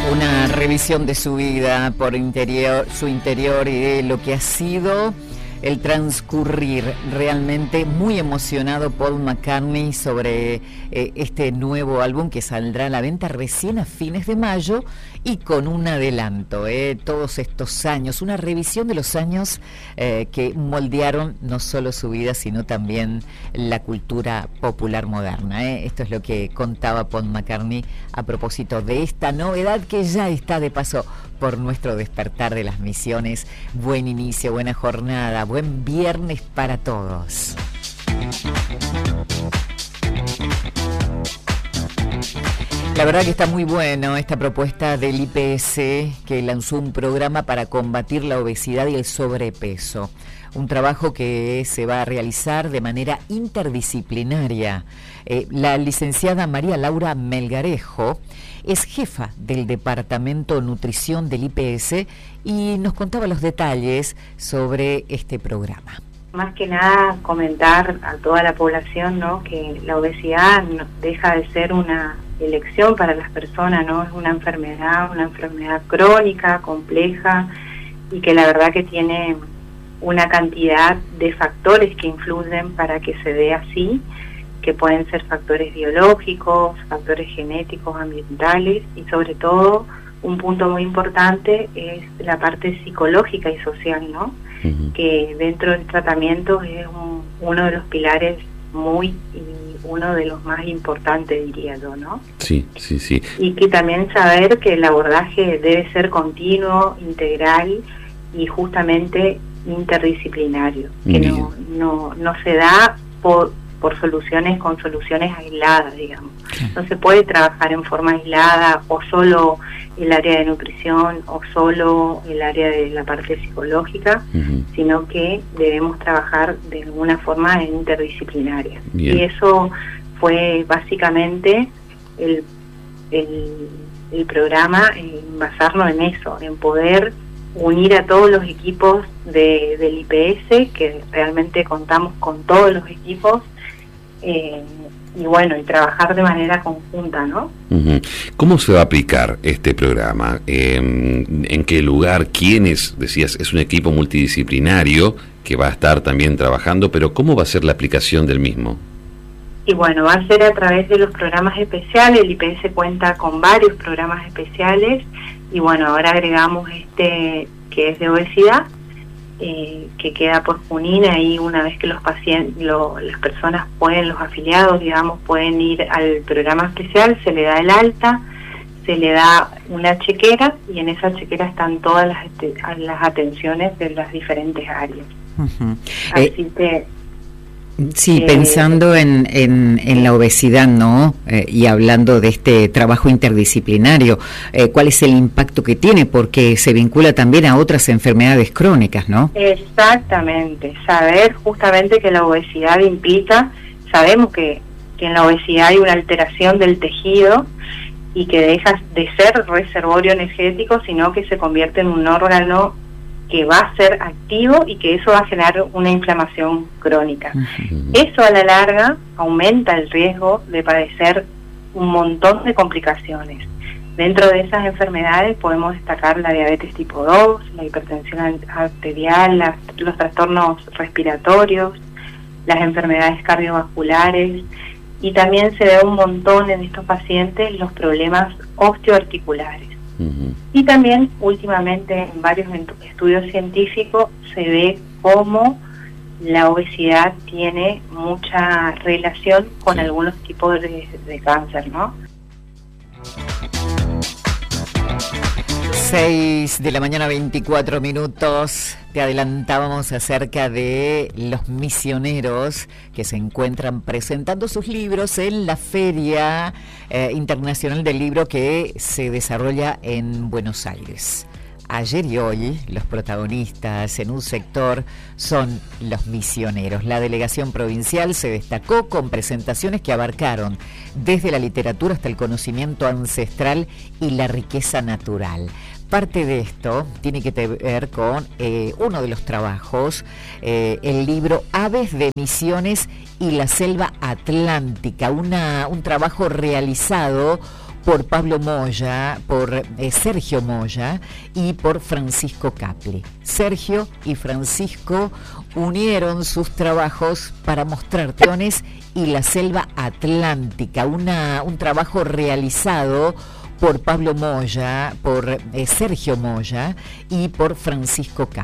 Una revisión de su vida por su interior y de lo que ha sido el transcurrir. Realmente muy emocionado Paul McCartney sobre este nuevo álbum que saldrá a la venta recién a fines de mayo y con un adelanto, todos estos años, una revisión de los años que moldearon no solo su vida sino también la cultura popular moderna. Esto es lo que contaba Paul McCartney a propósito de esta novedad que ya está de paso por nuestro despertar de las misiones. Buen inicio, buena jornada, buen viernes para todos. La verdad que está muy bueno esta propuesta del IPS, que lanzó un programa para combatir la obesidad y el sobrepeso. Un trabajo que se va a realizar de manera interdisciplinaria. La licenciada María Laura Melgarejo es jefa del Departamento Nutrición del IPS y nos contaba los detalles sobre este programa. Más que nada comentar a toda la población, ¿no?, que la obesidad no deja de ser una elección para las personas, ¿no? Es una enfermedad crónica, compleja, y que la verdad que tiene una cantidad de factores que influyen para que se dé así, que pueden ser factores biológicos, factores genéticos, ambientales, y sobre todo un punto muy importante es la parte psicológica y social, ¿no? Uh-huh. Que dentro del tratamiento es uno de los pilares uno de los más importantes, diría yo, ¿no? Sí. Y que también saber que el abordaje debe ser continuo, integral y justamente interdisciplinario, que no se da por soluciones con soluciones aisladas, digamos. No se puede trabajar en forma aislada, o solo el área de nutrición, o solo el área de la parte psicológica, uh-huh, sino que debemos trabajar de alguna forma interdisciplinaria. Bien. Y eso fue básicamente el programa, en basarnos en eso, en poder unir a todos los equipos del IPS, que realmente contamos con todos los equipos, y bueno, y trabajar de manera conjunta, ¿no? Uh-huh. ¿Cómo se va a aplicar este programa? ¿En qué lugar? ¿Quiénes? Decías, es un equipo multidisciplinario que va a estar también trabajando, pero ¿cómo va a ser la aplicación del mismo? Y bueno, va a ser a través de los programas especiales. El IPS cuenta con varios programas especiales, y bueno, ahora agregamos este que es de obesidad, que queda por Junín. Ahí una vez que los pacientes, las personas los afiliados, digamos, pueden ir al programa especial, se le da el alta, se le da una chequera, y en esa chequera están todas las atenciones de las diferentes áreas. Uh-huh. Así que sí, pensando en la obesidad, ¿no? Y hablando de este trabajo interdisciplinario, ¿cuál es el impacto que tiene? Porque se vincula también a otras enfermedades crónicas, ¿no? Exactamente, saber justamente que la obesidad implica, sabemos que en la obesidad hay una alteración del tejido y que deja de ser reservorio energético, sino que se convierte en un órgano que va a ser activo y que eso va a generar una inflamación crónica. Uh-huh. Eso a la larga aumenta el riesgo de padecer un montón de complicaciones. Dentro de esas enfermedades podemos destacar la diabetes tipo 2, la hipertensión arterial, los trastornos respiratorios, las enfermedades cardiovasculares, y también se ve un montón en estos pacientes los problemas osteoarticulares. Uh-huh. Y también últimamente en varios estudios científicos se ve cómo la obesidad tiene mucha relación con algunos tipos de cáncer, ¿no? 6 de la mañana, 24 minutos. Te adelantábamos acerca de los misioneros que se encuentran presentando sus libros en la Feria Internacional del Libro que se desarrolla en Buenos Aires. Ayer y hoy los protagonistas en un sector son los misioneros. La delegación provincial se destacó con presentaciones que abarcaron desde la literatura hasta el conocimiento ancestral y la riqueza natural. Parte de esto tiene que ver con uno de los trabajos, el libro Aves de Misiones y la Selva Atlántica, un trabajo realizado por Pablo Moya, por Sergio Moya y por Francisco Capli. Sergio y Francisco unieron sus trabajos para mostrar Teones y la selva atlántica, un trabajo realizado por Pablo Moya, por Sergio Moya y por Francisco Capli.